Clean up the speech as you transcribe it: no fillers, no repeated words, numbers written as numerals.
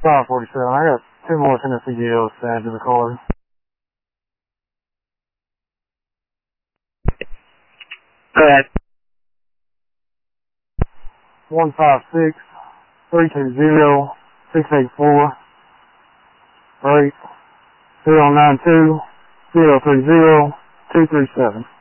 547. I got 2 more Tennessee jails to add to the card. Go ahead. 156-320-684 break 092-030-237.